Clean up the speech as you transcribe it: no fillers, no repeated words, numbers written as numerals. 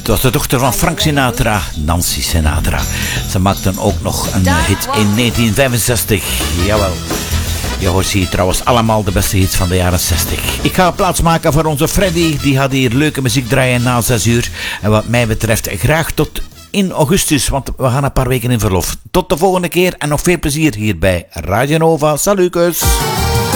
Het was de dochter van Frank Sinatra, Nancy Sinatra. Ze maakte ook nog een hit in 1965. Jawel. Je hoort hier trouwens allemaal de beste hits van de jaren 60. Ik ga plaats maken voor onze Freddy. Die gaat hier leuke muziek draaien na 6 uur. En wat mij betreft graag tot in augustus, want we gaan een paar weken in verlof. Tot de volgende keer en nog veel plezier hier bij Radio Nova. Salutjes!